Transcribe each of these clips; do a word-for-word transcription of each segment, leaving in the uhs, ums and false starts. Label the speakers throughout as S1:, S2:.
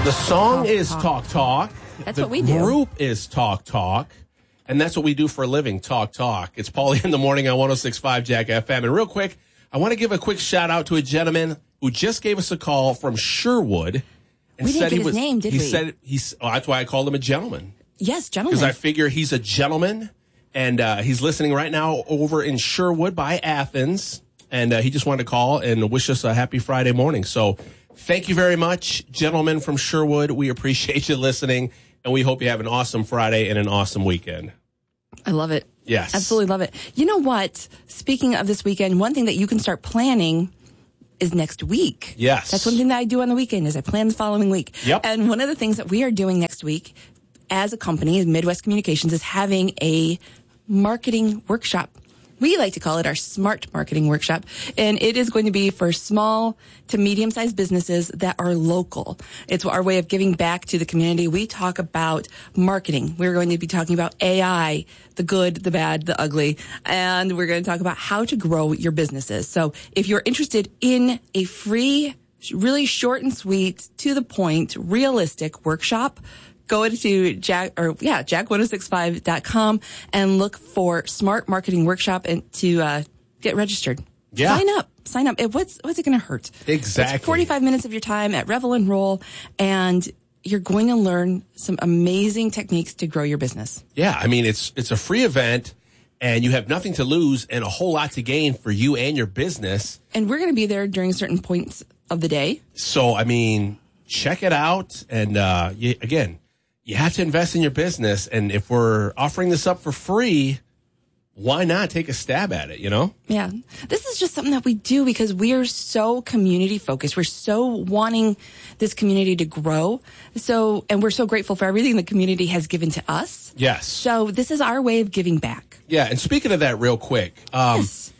S1: The song
S2: Talk,
S1: is
S2: talk.
S1: Talk Talk.
S2: That's
S1: the
S2: what we do.
S1: The group is Talk Talk. And that's what we do for a living, Talk Talk. It's Paulie in the morning on one oh six point five Jack F M. And real quick, I want to give a quick shout out to a gentleman who just gave us a call from Sherwood. And
S2: We didn't
S1: said
S2: get
S1: he
S2: his
S1: was,
S2: name, did
S1: he
S2: we?
S1: said he's. Oh, that's why I called him a gentleman.
S2: Yes, gentlemen.
S1: Because I figure he's a gentleman, and uh, he's listening right now over in Sherwood by Athens. And uh, he just wanted to call and wish us a happy Friday morning. So thank you very much, gentlemen from Sherwood. We appreciate you listening, and we hope you have an awesome Friday and an awesome weekend.
S2: I love it.
S1: Yes.
S2: Absolutely love it. You know what? Speaking of this weekend, one thing that you can start planning is next week.
S1: Yes.
S2: That's one thing that I do on the weekend is I plan the following week.
S1: Yep.
S2: And one of the things that we are doing next week as a company, Midwest Communications, is having a marketing workshop. We like to call it our Smart Marketing Workshop, and it is going to be for small to medium-sized businesses that are local. It's our way of giving back to the community. We talk about marketing. We're going to be talking about A I, the good, the bad, the ugly, and we're going to talk about how to grow your businesses. So if you're interested in a free, really short and sweet, to the point, realistic workshop, go to Jack or yeah, jack ten sixty-five dot com and look for Smart Marketing Workshop and to uh, get registered.
S1: Yeah.
S2: Sign up. Sign up. It, what's what's it going to hurt?
S1: Exactly.
S2: It's forty-five minutes of your time at Revel and Roll, and you're going to learn some amazing techniques to grow your business.
S1: Yeah, I mean, it's it's a free event, and you have nothing to lose and a whole lot to gain for you and your business.
S2: And we're going to be there during certain points of the day.
S1: So, I mean, check it out. And uh, you, again, you have to invest in your business. And if we're offering this up for free, why not take a stab at it, you know?
S2: Yeah. This is just something that we do because we are so community focused. We're so wanting this community to grow. So, and we're so grateful for everything the community has given to us.
S1: Yes.
S2: So this is our way of giving back.
S1: Yeah. And speaking of that real quick, um,
S2: Yes.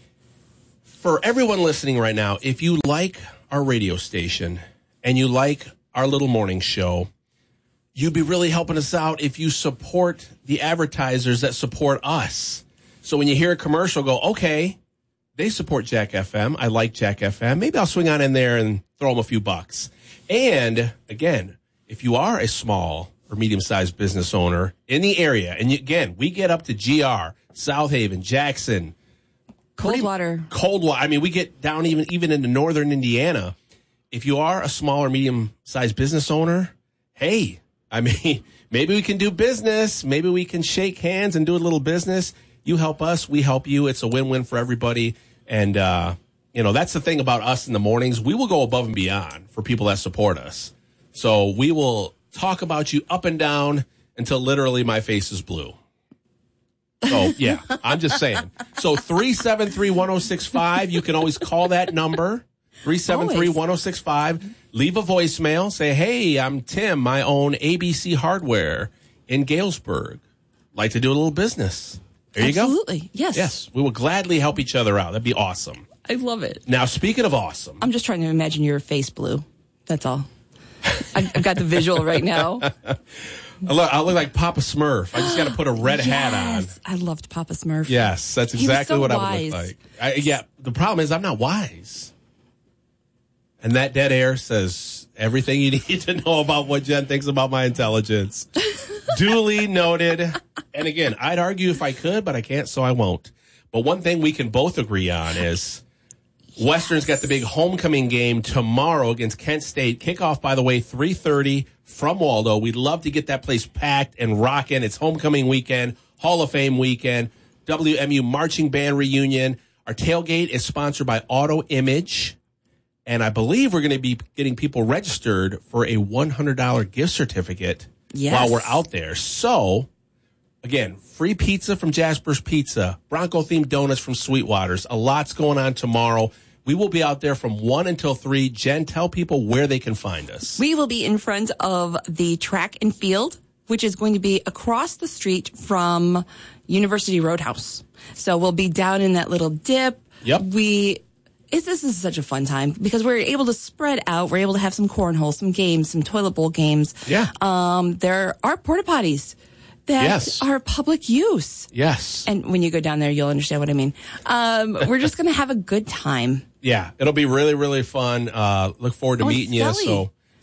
S1: for everyone listening right now, if you like our radio station and you like our little morning show, you'd be really helping us out if you support the advertisers that support us. So when you hear a commercial, go, okay, they support Jack F M. I like Jack F M. Maybe I'll swing on in there and throw them a few bucks. And again, if you are a small or medium-sized business owner in the area, and you, again, we get up to G R, South Haven, Jackson,
S2: Coldwater.
S1: Coldwater. I mean, we get down even even into northern Indiana. If you are a small or medium-sized business owner, hey, I mean, maybe we can do business. Maybe we can shake hands and do a little business. You help us, we help you. It's a win-win for everybody. And, uh, you know, that's the thing about us in the mornings. We will go above and beyond for people that support us. So we will talk about you up and down until literally my face is blue. So, yeah, I'm just saying. So three seven three, one oh six five, you can always call that number, three seven three, one oh six five. Leave a voicemail. Say, hey, I'm Tim. I own A B C Hardware in Galesburg. Like to do a little business. There you
S2: Absolutely.
S1: go.
S2: Yes.
S1: Yes. We will gladly help each other out. That'd be awesome.
S2: I love it.
S1: Now, speaking of awesome.
S2: I'm just trying to imagine your face blue. That's all. I- I've got the visual right now.
S1: I look, I look like Papa Smurf. I just got to put a red hat on.
S2: Yes. I loved Papa Smurf.
S1: Yes, that's
S2: He was
S1: exactly
S2: so
S1: what
S2: wise.
S1: I would look like. I, yeah, the problem is I'm not wise. And that dead air says everything you need to know about what Jen thinks about my intelligence. Duly noted. And again, I'd argue if I could, but I can't, so I won't. But one thing we can both agree on is Western's got the big homecoming game tomorrow against Kent State. Kickoff, by the way, three thirty from Waldo. We'd love to get that place packed and rocking. It's homecoming weekend, Hall of Fame weekend, W M U marching band reunion. Our tailgate is sponsored by Auto Image. And I believe we're going to be getting people registered for a one hundred dollars gift certificate
S2: Yes.
S1: while we're out there. So, again, free pizza from Jasper's Pizza, Bronco-themed donuts from Sweetwater's. A lot's going on tomorrow. We will be out there from one until three. Jen, tell people where they can find us.
S2: We will be in front of the track and field, which is going to be across the street from University Roadhouse. So we'll be down in that little dip.
S1: Yep.
S2: We... It's, this is such a fun time because we're able to spread out. We're able to have some cornhole, some games, some toilet bowl games.
S1: Yeah.
S2: Um, there are porta potties that
S1: Yes.
S2: are public use.
S1: Yes.
S2: And when you go down there, you'll understand what I mean. Um, we're just going to have a good time.
S1: Yeah, it'll be really, really fun. Uh, look forward to
S2: Oh, and
S1: meeting you.
S2: Sally.
S1: So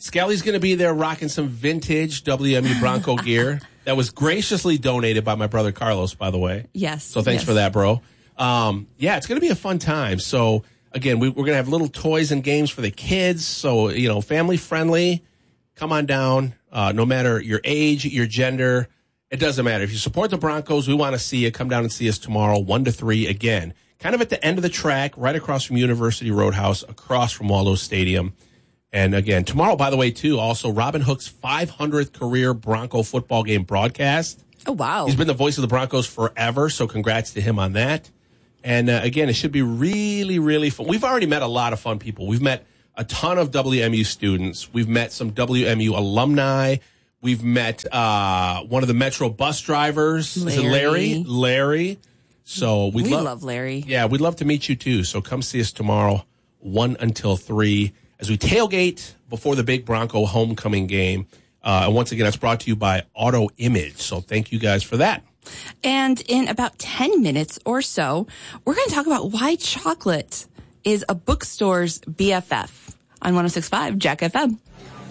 S1: Scally's going to be there rocking some vintage W M U Bronco gear that was graciously donated by my brother Carlos, by the way.
S2: Yes.
S1: So thanks
S2: yes.
S1: for that, bro. Um, yeah, it's going to be a fun time. So, again, we, we're going to have little toys and games for the kids. So, you know, family friendly. Come on down. Uh, no matter your age, your gender, it doesn't matter. If you support the Broncos, we want to see you. Come down and see us tomorrow, one to three again. Kind of at the end of the track, right across from University Roadhouse, across from Waldo Stadium. And again, tomorrow, by the way, too, also Robin Hook's five hundredth career Bronco football game broadcast.
S2: Oh, wow.
S1: He's been the voice of the Broncos forever, so congrats to him on that. And uh, again, it should be really, really fun. We've already met a lot of fun people. We've met a ton of W M U students. We've met some W M U alumni. We've met uh, one of the Metro bus drivers.
S2: Larry.
S1: Is it Larry? Larry. So we'd
S2: we
S1: love,
S2: love Larry.
S1: Yeah, we'd love to meet you too. So come see us tomorrow, one until three, as we tailgate before the big Bronco homecoming game. Uh, and once again, that's brought to you by Auto Image. So thank you guys for that.
S2: And in about ten minutes or so, we're going to talk about why chocolate is a bookstore's B F F on one oh six point five Jack F M.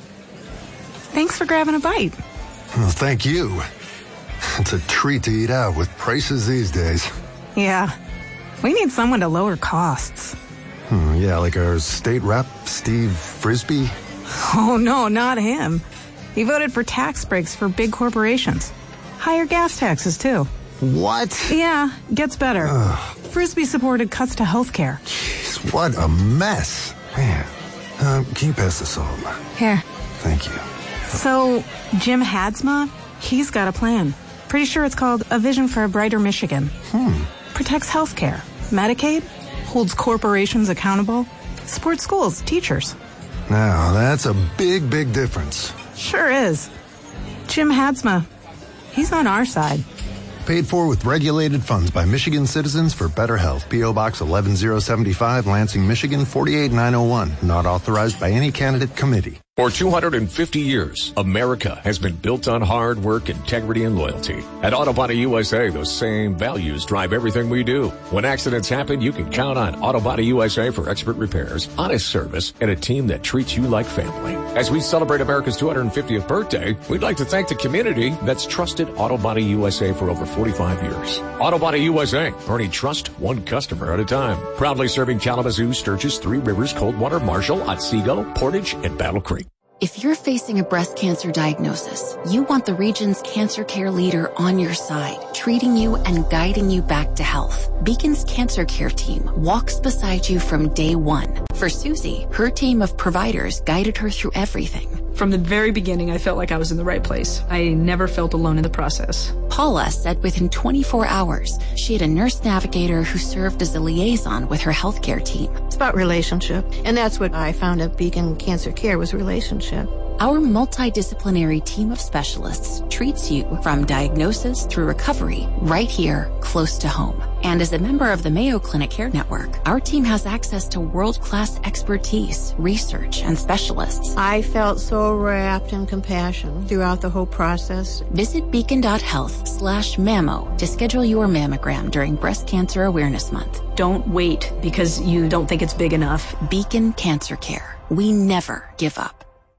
S3: Thanks for grabbing a bite.
S4: Well, thank you. It's a treat to eat out with prices these days.
S3: Yeah, we need someone to lower costs.
S4: Hmm, yeah, like our state rep, Steve Frisbee.
S3: Oh, no, not him. He voted for tax breaks for big corporations. Higher gas taxes, too.
S4: What?
S3: Yeah, gets better.
S4: Ugh.
S3: Frisbee supported cuts to health care.
S4: Jeez, what a mess. Man, uh, can you pass the salt?
S3: Here.
S4: Thank you.
S3: So, Jim Hadsma, he's got a plan. Pretty sure it's called A Vision for a Brighter Michigan.
S4: Hmm.
S3: Protects health care, Medicaid, holds corporations accountable, supports schools, teachers.
S4: Now, that's a big, big difference.
S3: Sure is. Jim Hadsma, he's on our side.
S4: Paid for with regulated funds by Michigan Citizens for Better Health. P O. Box eleven oh seventy-five, Lansing, Michigan, forty-eight nine oh one. Not authorized by any candidate committee.
S5: For two hundred fifty years, America has been built on hard work, integrity, and loyalty. At Auto Body U S A, those same values drive everything we do. When accidents happen, you can count on Auto Body U S A for expert repairs, honest service, and a team that treats you like family. As we celebrate America's two hundred fiftieth birthday, we'd like to thank the community that's trusted Auto Body U S A for over forty-five years. Auto Body U S A, earning trust one customer at a time. Proudly serving Kalamazoo, Sturgis, Three Rivers, Coldwater, Marshall, Otsego, Portage, and Battle Creek.
S6: If you're facing a breast cancer diagnosis, you want the region's cancer care leader on your side, treating you and guiding you back to health. Beacon's Cancer Care team walks beside you from day one. For Susie, her team of providers guided her through everything.
S7: From the very beginning, I felt like I was in the right place. I never felt alone in the process.
S6: Paula said within twenty-four hours, she had a nurse navigator who served as a liaison with her healthcare team.
S8: It's about relationship, and that's what I found at Beacon Cancer Care was relationship.
S6: Our multidisciplinary team of specialists treats you from diagnosis through recovery right here, close to home. And as a member of the Mayo Clinic Care Network, our team has access to world-class expertise, research, and specialists.
S8: I felt so wrapped in compassion throughout the whole process.
S6: Visit beacon.health slash mammo to schedule your mammogram during Breast Cancer Awareness Month.
S7: Don't wait because you don't think it's big enough.
S6: Beacon Cancer Care. We never give up.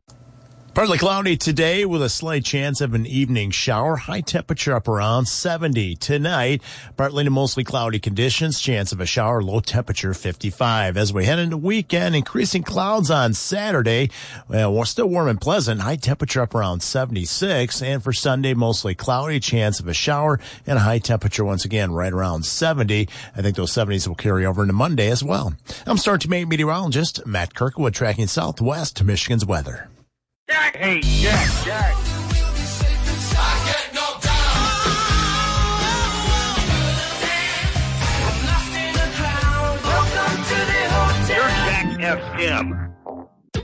S9: Partly cloudy today with a slight chance of an evening shower. High temperature up around seventy. Tonight, partly to mostly cloudy conditions. Chance of a shower. Low temperature fifty-five. As we head into weekend, increasing clouds on Saturday. Well, we're still warm and pleasant. High temperature up around seventy-six. And for Sunday, mostly cloudy. Chance of a shower and a high temperature once again right around seventy. I think those seventies will carry over into Monday as well. I'm Star Teammate meteorologist Matt Kirkwood tracking southwest Michigan's weather.
S10: Jack! Hey, Jack, Jack. I get knocked down. Welcome to the hotel. You're Jack F M.